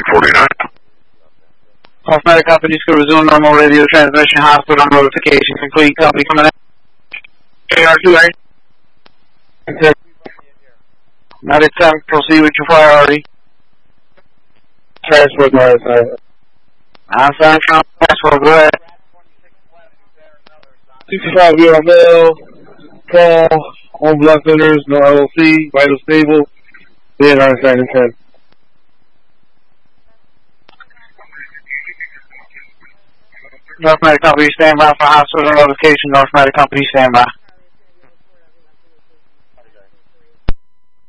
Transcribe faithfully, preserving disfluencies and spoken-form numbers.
forty-nine. North Company could resume normal radio transmission. Hospital notification complete. Company coming in. A R two A. ninety-seven, proceed with your priority. Transport my side. I'm sorry, transport, go ahead. sixty-five year old male, tall, on blood thinners, no L O C, vital stable, being on side ten. North Company, stand by for hospital notification. North Company, stand by.